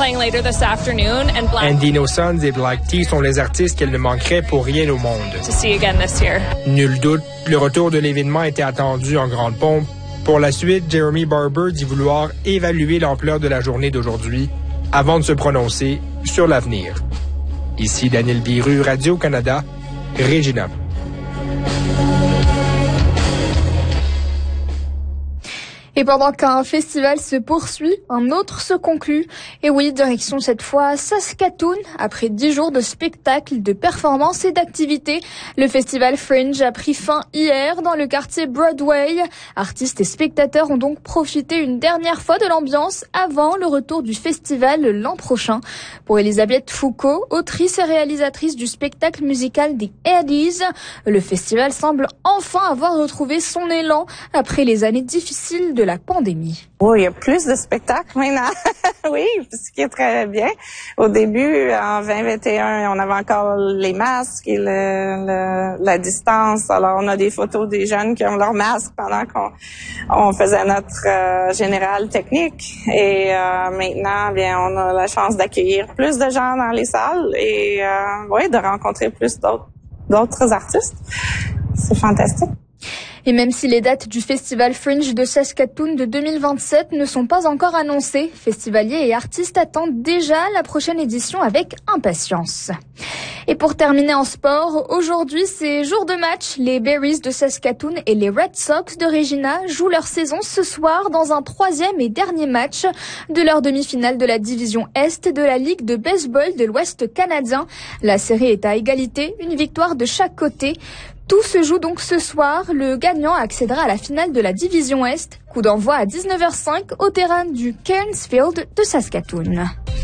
playing later this afternoon, and And Dino Sons et Black Tea sont les artistes qu'elle ne manquerait pour rien au monde. to see again this year. Nul doute, le retour de l'événement était attendu en grande pompe. Pour la suite, Jeremy Barber dit vouloir évaluer l'ampleur de la journée d'aujourd'hui avant de se prononcer sur l'avenir. Ici Daniel Biru, Radio-Canada, Regina. Et pendant qu'un festival se poursuit, un autre se conclut. Et oui, direction cette fois Saskatoon. Après 10 jours de spectacles, de performances et d'activités, le festival Fringe a pris fin hier dans le quartier Broadway. Artistes et spectateurs ont donc profité une dernière fois de l'ambiance avant le retour du festival l'an prochain. Pour Elisabeth Foucault, autrice et réalisatrice du spectacle musical The Eddies, le festival semble enfin avoir retrouvé son élan après les années difficiles de la pandémie. Oui, il y a plus de spectacles maintenant. Oui, ce qui est très bien. Au début, en 2021, on avait encore les masques et la distance. Alors, on a des photos des jeunes qui ont leurs masques pendant qu'on faisait notre général technique. Et maintenant, bien, on a la chance d'accueillir plus de gens dans les salles et oui, de rencontrer plus d'autres artistes. C'est fantastique. Et même si les dates du Festival Fringe de Saskatoon de 2027 ne sont pas encore annoncées, festivaliers et artistes attendent déjà la prochaine édition avec impatience. Et pour terminer en sport, aujourd'hui c'est jour de match. Les Berries de Saskatoon et les Red Sox de Regina jouent leur saison ce soir dans un 3e et dernier match de leur demi-finale de la division Est de la Ligue de baseball de l'Ouest canadien. La série est à égalité, une victoire de chaque côté. Tout se joue donc ce soir. Le gagnant accédera à la finale de la division Est. Coup d'envoi à 19h05 au terrain du Cairns Field de Saskatoon.